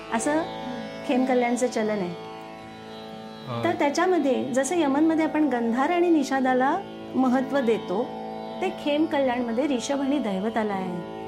असं खेम कल्याणचं चलन आहे. तर त्याच्यामध्ये जसं यमनमध्ये आपण गंधार आणि निषादाला महत्व देतो, ते खेम कल्याणमध्ये रिषभ आणि दैवताला आहे.